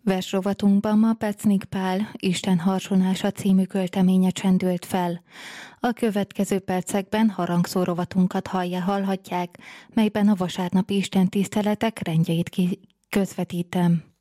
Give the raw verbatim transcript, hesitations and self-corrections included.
Versrovatunkban ma Pecnik Pál Isten harsonása című költeménye csendült fel. A következő percekben harangszó rovatunkat hallja hallhatják, melyben a vasárnapi istentiszteletek rendjeit ki közvetítem.